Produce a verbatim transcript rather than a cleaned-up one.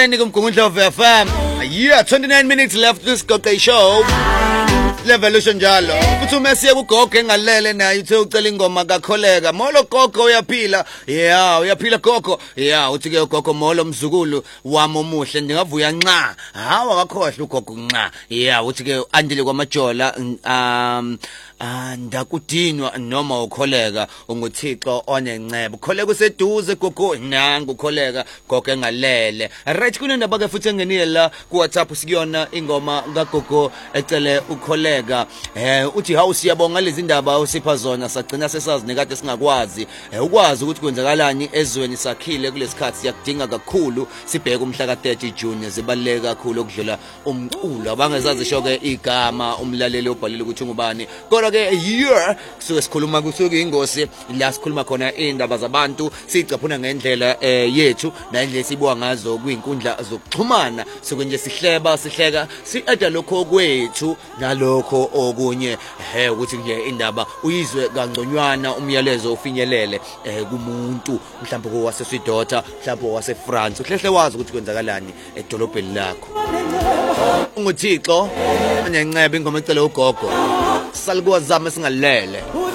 Kumgungundlovu F M. Yeah, twenty-nine minutes left this Gogo show. Levolution njalo. Futhi umesiye kuGogo engalele naye uthe ucela ingoma kaKholeka. Molo Gogo uyaphila. Yeah, uyaphila Gogo. Yeah, uthi ke uGogo molo mzukulu wami omuhle ndingavuya nqa. Hawa akakhohle uGogo nqa. Yeah, uthi ke andile kwamajola um andakudinwa noma ukholeka unguThixo onencebo. Ukholeka useduze Gogo nangu ukholeka Gogo engalele. Right kunendaba ke futhi engenile la ku WhatsApp sikuyona ingoma kaGogo ecele ukholeka. Eh uthi hawu siyabonga lezi ndaba usipha zona sagcina sesazi nekade singakwazi ukwazi ukuthi kwenzakalani ezweni sakhile kulesikhathi siyakudinga kakhulu sibheke umhla ka thirty June zibaleke kakhulu okudlula umculo abangezazi shoke igama umlaleli obhalile ukuthi ngubani kodwa ke year kusuke sikhuluma kusuke ingosi la sikhuluma khona indaba zabantu sicaphuna ngendlela yethu nendlela sibuka ngazo kwinkundla zokuxhumana sekwenje sihleba sihleka sieda lokho kwethu nalo lokho okunye he ukuthi nje indaba uyizwe kangconywana umyalezo ufinyelele eh kumuntu mhlawumbe ko waseSwidota mhlawumbe wase France uhlehle wazi ukuthi kwenzakalani edolobheni lakho unguThixo onencebe ingoma ecela uGogo salikuwazama singalele.